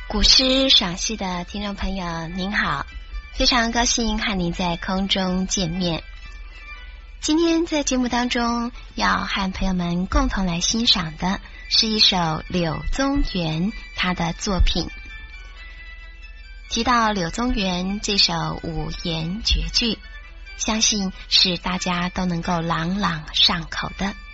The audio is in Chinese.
古诗赏析的听众朋友您好，非常高兴和您在空中见面。今天在节目当中要和朋友们共同来欣赏的是一首柳宗元他的作品。提到柳宗元这首五言绝句，相信是大家都能够朗朗上口的。